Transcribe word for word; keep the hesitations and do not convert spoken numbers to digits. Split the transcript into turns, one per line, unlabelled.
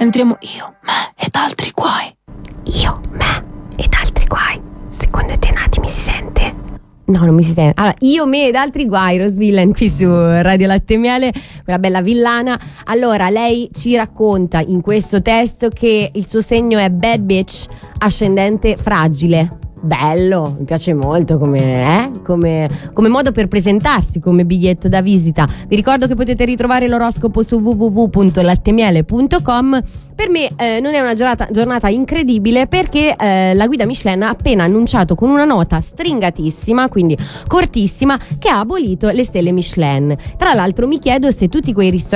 entriamo io, me ed altri guai.
Io, me ed altri guai. Secondo te Nati mi si sente? No, non mi si sente. Allora, io, me ed altri guai, Rose Villain qui su Radio Latte e Miele, quella bella villana. Allora, lei ci racconta in questo testo che il suo segno è bad bitch, ascendente fragile. Bello, mi piace molto come, eh? come, come modo per presentarsi, come biglietto da visita. Vi ricordo che potete ritrovare l'oroscopo su w w w punto lattemiele punto com. Per me eh, non è una giornata, giornata incredibile perché eh, la guida Michelin ha appena annunciato con una nota stringatissima, quindi cortissima, che ha abolito le stelle Michelin. Tra l'altro mi chiedo se tutti quei ristoranti